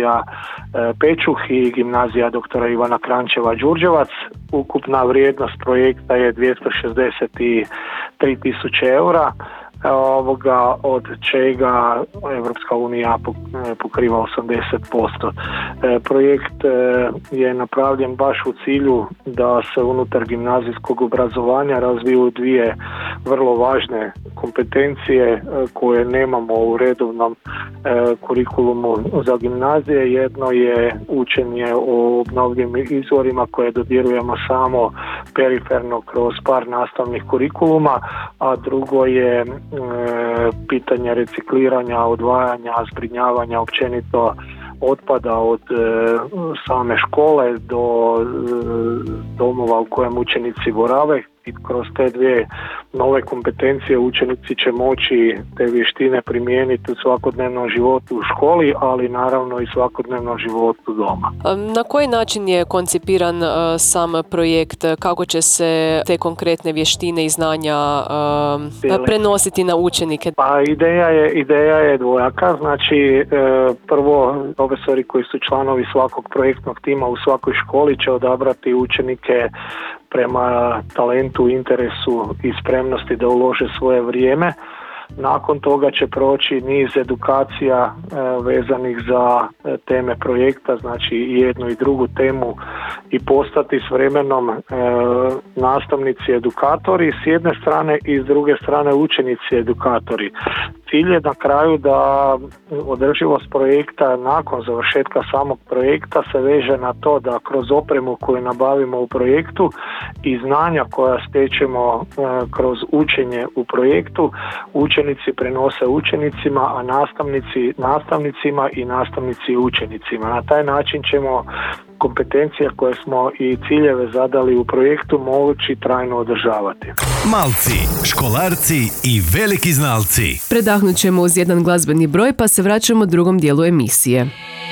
gimnazija Pečuh i gimnazija doktora Ivana Kranjčeva Đurđevac. Ukupna vrijednost projekta je 263.000 eura, od čega Europska unija pokriva 80%. Projekt je napravljen baš u cilju da se unutar gimnazijskog obrazovanja razviju dvije vrlo važne kompetencije koje nemamo u redovnom kurikulumu za gimnazije. Jedno je učenje o obnovljivim izvorima koje dodirujemo samo periferno kroz par nastavnih kurikuluma, a drugo je pitanje recikliranja, odvajanja, zbrinjavanja općenito otpada od same škole do domova u kojem učenici borave. I kroz te dvije nove kompetencije učenici će moći te vještine primijeniti u svakodnevnom životu u školi, ali naravno i svakodnevnom životu doma. Na koji način je koncipiran sam projekt? Kako će se te konkretne vještine i znanja prenositi na učenike? Pa ideja je dvojaka. Znači, prvo, profesori koji su članovi svakog projektnog tima u svakoj školi će odabrati učenike prema talentu, interesu i spremnosti da ulože svoje vrijeme. Nakon toga će proći niz edukacija vezanih za teme projekta, znači i jednu i drugu temu, i postati s vremenom nastavnici edukatori s jedne strane i s druge strane učenici edukatori. Cilj je na kraju da održivost projekta nakon završetka samog projekta se veže na to da kroz opremu koju nabavimo u projektu i znanja koja stečemo kroz učenje u projektu, učenici prenose učenicima, a nastavnici nastavnicima i nastavnici učenicima. Na taj način ćemo kompetencije koje smo i ciljeve zadali u projektu moći trajno održavati. Malci, školarci i veliki znalci. Predahnut ćemo uz jedan glazbeni broj pa se vraćamo drugom dijelu emisije.